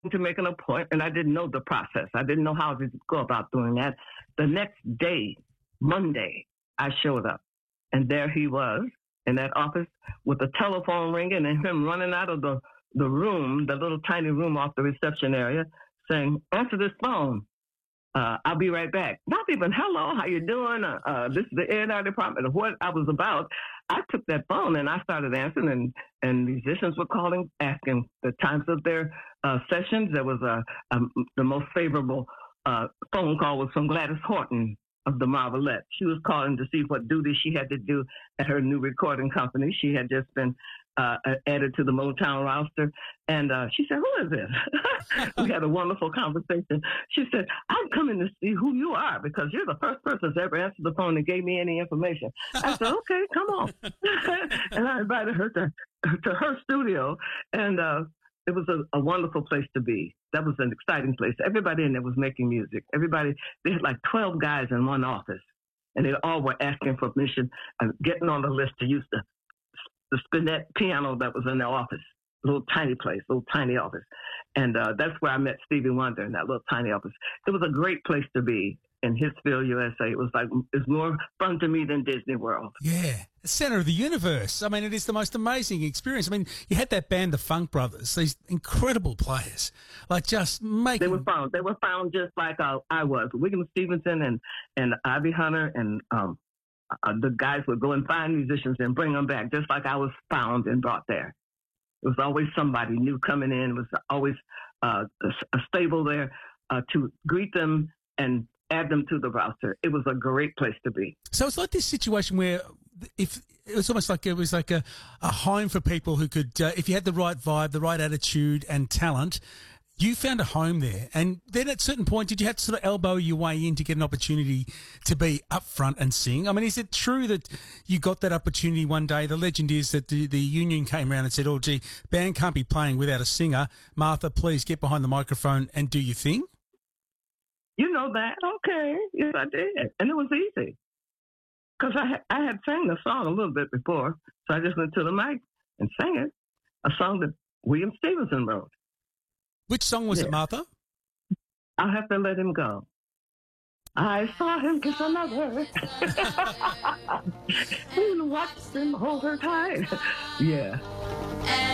to make an appointment. I didn't know the process. I didn't know how to go about doing that. The next day, Monday, I showed up, and there he was in that office with the telephone ringing and him running out of the room, the little tiny room off the reception area, saying, "Answer this phone. I'll be right back." Not even hello, how you doing? This is the A&R department of what I was about. I took that phone and I started answering, and musicians were calling, asking the times of their sessions. There was the most favorable phone call was from Gladys Horton of the Marvelettes. She was calling to see what duty she had to do at her new recording company. She had just been added to the Motown roster. And she said, "Who is this?" We had a wonderful conversation. She said, "I'm coming to see who you are because you're the first person to ever answer the phone and gave me any information." I said, "Okay, come on." And I invited her to her studio. And it was a wonderful place to be. That was an exciting place. Everybody in there was making music. They had like 12 guys in one office. And they all were asking for permission and getting on the list to use the spinet piano that was in their office, little tiny place, little tiny office. And that's where I met Stevie Wonder in that little tiny office. It was a great place to be in Hitsville, USA. It was more fun to me than Disney World. Yeah, the center of the universe. I mean, it is the most amazing experience. I mean, you had that band, the Funk Brothers, these incredible players, like just making... They were found just like I was. William Stevenson and Ivy Hunter and the guys would go and find musicians and bring them back, just like I was found and brought there. It was always somebody new coming in. It was always a stable there to greet them and add them to the roster. It was a great place to be. So it's like this situation where if it was almost like it was like a home for people who could, if you had the right vibe, the right attitude and talent, you found a home there. And then at a certain point, did you have to sort of elbow your way in to get an opportunity to be up front and sing? I mean, is it true that you got that opportunity one day? The legend is that the union came around and said, "Oh, gee, band can't be playing without a singer. Martha, please get behind the microphone and do your thing." You know that? Okay. Yes, I did. And it was easy. Because I had sang the song a little bit before, so I just went to the mic and sang it, a song that William Stevenson wrote. Which song was it, Martha? "I'll Have to Let Him Go." I saw him kiss another. And watched him hold her tight. Yeah.